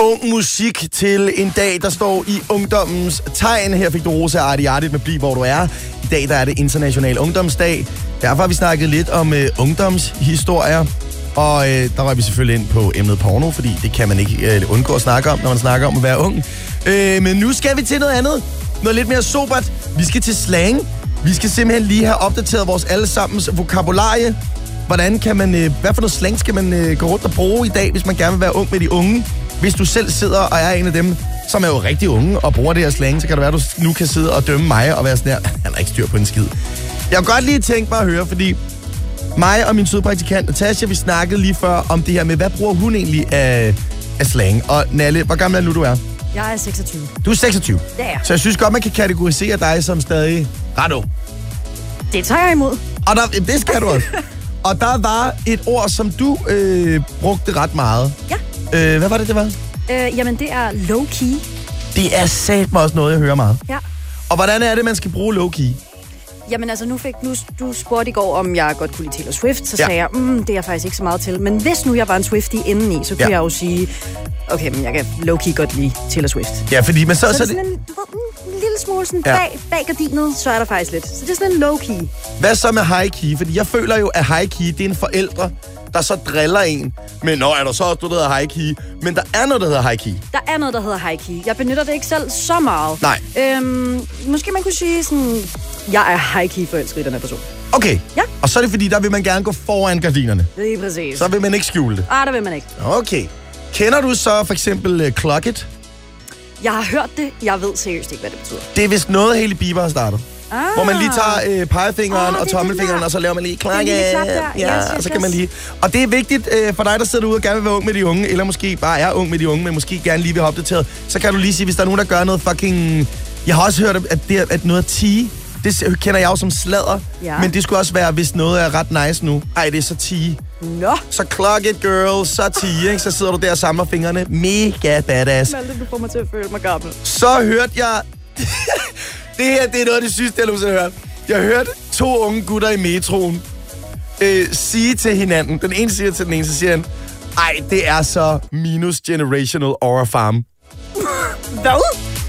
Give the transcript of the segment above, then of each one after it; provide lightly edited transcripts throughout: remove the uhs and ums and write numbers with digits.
ung musik til en dag, der står i ungdommens tegn. Her fik du Rosa Artiartigt med Bliv Hvor Du Er. I dag der er det International Ungdomsdag. Derfor har vi snakket lidt om ungdomshistorier. Og der var vi selvfølgelig ind på emnet porno, fordi det kan man ikke undgå at snakke om, når man snakker om at være ung. Men nu skal vi til noget andet. Noget lidt mere sobert. Vi skal til slang. Vi skal simpelthen lige have opdateret vores allesammens vokabularie. Hvordan kan man, hvad for noget slang skal man gå rundt og bruge i dag, hvis man gerne vil være ung med de unge? Hvis du selv sidder og er en af dem, som er jo rigtig unge og bruger det her slang, så kan det være, at du nu kan sidde og dømme mig og være sådan her. Han er ikke styr på en skid. Jeg kunne godt lige tænke mig at høre, fordi mig og min søde praktikant Natasha, vi snakkede lige før om det her med, hvad bruger hun egentlig af slang? Og Nalle, hvor gammel er nu du er? Jeg er 26. Du er 26? Det er jeg. Så jeg synes godt, man kan kategorisere dig som stadig ret ung. Det tager jeg imod. Og det skal du også. Og der var et ord, som du brugte ret meget. Ja. Hvad var det var? Jamen, det er low-key. Det er satme også noget, jeg hører meget. Ja. Og hvordan er det, man skal bruge low-key? Jamen altså, du spurgte i går, om jeg godt kunne lide Taylor Swift, så sagde jeg, det er jeg faktisk ikke så meget til. Men hvis nu jeg var en Swiftie indeni, så kunne jeg jo sige, okay, men jeg kan low-key godt lide Taylor Swift. Ja, fordi men så det sådan en lille smule sådan bag gardinet, så er der faktisk lidt. Så det er sådan en low-key. Hvad så med high-key? Fordi jeg føler jo, at high-key, det er en forældre, der så driller en. Men er der så også noget, der hedder high-key? Men der er noget, der hedder high-key. Der er noget, der hedder high-key. Jeg benytter det ikke selv så meget. Nej. Måske man kunne sige sådan, jeg er high-key forelsket i den her person. Okay. Ja. Og så er det fordi, der vil man gerne gå foran gardinerne. Det er præcis. Så vil man ikke skjule det. Der vil man ikke. Okay. Kender du så for eksempel clock it? Jeg har hørt det. Jeg ved seriøst ikke, hvad det betyder. Det er vist noget, Hailey Bieber har startet. Hvor man lige tager pegefingeren og tommelfingeren, og så laver man lige klak. Og så kan man lige. Og det er vigtigt for dig, der sidder ude og gerne vil være ung med de unge, eller måske bare er ung med de unge, men måske gerne lige vil have opdateret. Så kan du lige sige, hvis der er nogen, der gør noget fucking... Jeg har også hørt, at noget er tige. Det kender jeg jo som sladder. Ja. Men det skulle også være, hvis noget er ret nice nu. Ej, det er så tige. Nå. Så clock it, girl. Så tige, ikke? Så sidder du der og samler fingrene. Mega badass. Malte, du får mig til at føle mig gammel. Så hørte jeg... Det her, det er noget af det sygeste, jeg nogensinde har hørt. Jeg hørte 2 unge gutter i metroen sige til hinanden. Den ene siger til den ene, så siger han, ej, det er så minus generational aura farm. Hvad?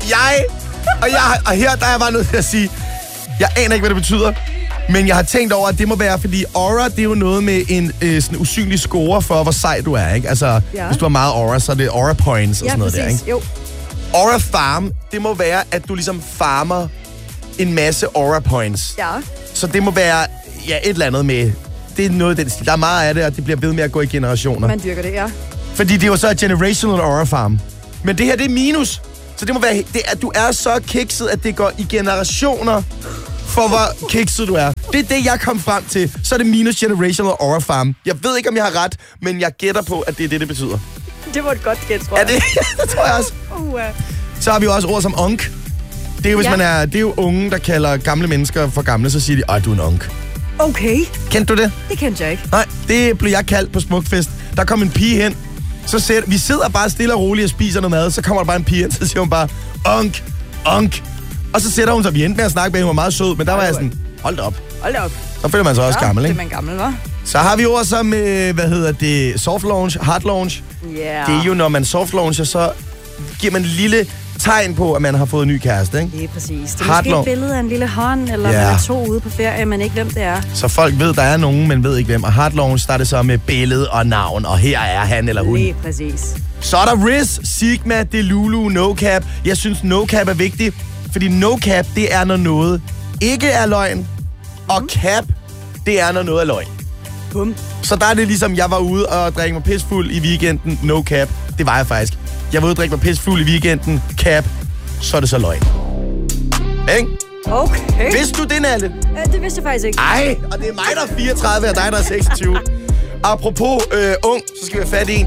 Og her, der er jeg bare nødt til at sige, jeg aner ikke, hvad det betyder, men jeg har tænkt over, at det må være, fordi aura, det er jo noget med en sådan usynlig score for, hvor sej du er, ikke? Altså, hvis du har meget aura, så er det aura points og sådan noget der, ikke? Jo. Aura farm, det må være, at du ligesom farmer en masse aura points. Ja. Så det må være, et eller andet med... Det er noget af den stil. Der er meget af det, og det bliver ved med at gå i generationer. Man dyrker det, ja. Fordi det er jo så et generational aura farm. Men det her, det er minus. Så det må være... du er så kikset, at det går i generationer for, hvor kikset du er. Det er det, jeg kom frem til. Så er det minus generational aura farm. Jeg ved ikke, om jeg har ret, men jeg gætter på, at det er det betyder. Det var et godt gæt, tror jeg. Ja, det tror jeg også. Så har vi jo også ord som onk. Det er jo, hvis man er... Det er jo unge, der kalder gamle mennesker for gamle, så siger de, du er en onk. Okay. Kendte du det? Det kendte jeg ikke. Nej, det blev jeg kaldt på Smukfest. Der kom en pige hen. Vi sidder bare stille og roligt og spiser noget mad. Så kommer der bare en pige hen, så siger hun bare, onk. Og så sætter hun sig, vi endte med at snakke med, hun var meget sød, men der var jeg sådan, hold da op. Så føler man sig også gammel, ikke? Det er man gammel, hva'? Så har vi ord som, soft launch, hard launch. Yeah. Det er jo, når man soft launcher, så giver man en lille tegn på, at man har fået en ny kæreste, ikke? Det er præcis. Det er måske et billede af en lille hånd, eller man er 2 ude på ferie, men ikke hvem det er. Så folk ved, der er nogen, men ved ikke hvem. Og hard launch, der er det så med billede og navn, og her er han eller hun. Lige præcis. Så er der Riz, Sigma, Delulu, No Cap. Jeg synes, No Cap er vigtig, fordi No Cap, det er, når noget ikke er løgn, og cap, det er, når noget er løgn. Bum. Så der er det ligesom, jeg var ude og drikke mig pisfuld i weekenden, no cap. Det var jeg faktisk. Jeg var ude og drikke mig pisfuld i weekenden, cap. Så er det så løgn. Ikke? Okay. Vidste du det, Nalle? Det vidste jeg faktisk ikke. Ej, og det er mig, der er 34, og dig, der er 26. Apropos ung, så skal vi have fat i en,